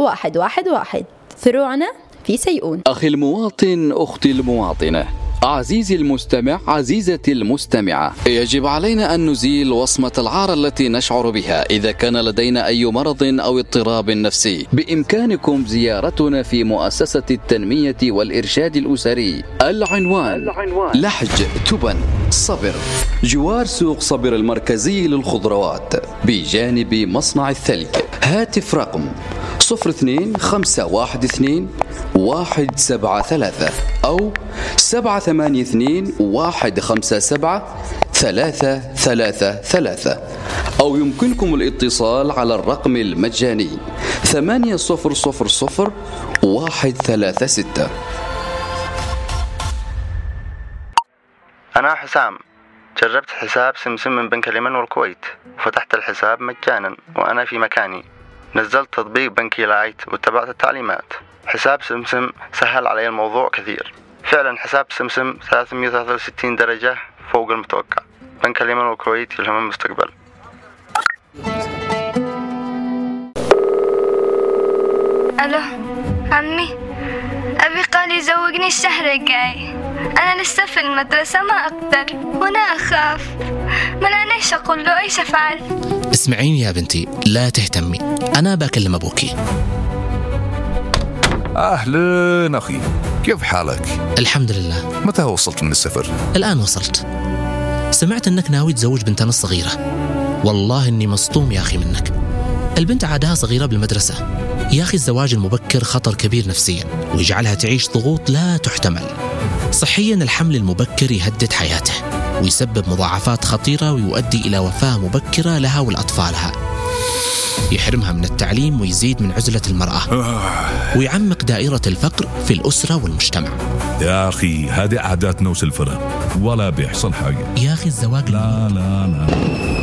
111. فروعنا في سيئون. أخي المواطن، أختي المواطنة، عزيزي المستمع، عزيزتي المستمعة، يجب علينا أن نزيل وصمة العار التي نشعر بها إذا كان لدينا أي مرض أو اضطراب نفسي. بإمكانكم زيارتنا في مؤسسة التنمية والإرشاد الأسري. العنوان لحج تبن صبر، جوار سوق صبر المركزي للخضروات بجانب مصنع الثلج. هاتف رقم 02-512-173 أو 782-157-333 أو يمكنكم الاتصال على الرقم المجاني 8000-136. أنا حسام، جربت حساب سمسم من بنك اليمن والكويت وفتحت الحساب مجانا وأنا في مكاني. نزلت تطبيق بنكي لايت واتبعت التعليمات. حساب سمسم سهل علي الموضوع كثير. فعلا حساب سمسم 363 درجة فوق المتوقع. بنك اليمن والكويت يلهم المستقبل. ألو عمي، أبي قال يزوجني الشهر الجاي. أنا لسه في المدرسة ما أقدر وأنا أخاف. ما أنا إيش أقول له، إيش أفعل؟ اسمعيني يا بنتي، لا تهتمي، أنا بكلم أبوكي. أهلا أخي، كيف حالك؟ الحمد لله. متى وصلت من السفر؟ الآن وصلت. سمعت أنك ناوي تزوج بنتنا الصغيرة. والله إني مصدوم يا أخي منك. البنت عادها صغيرة بالمدرسة. يا أخي الزواج المبكر خطر كبير نفسيا ويجعلها تعيش ضغوط لا تحتمل. صحيا الحمل المبكر يهدد حياته ويسبب مضاعفات خطيرة ويؤدي إلى وفاة مبكرة لها ولأطفالها. يحرمها من التعليم ويزيد من عزلة المرأة ويعمق دائرة الفقر في الأسرة والمجتمع. يا أخي هذه عاداتنا وسلفنا ولا بيحصل حاجة. يا أخي الزواج لا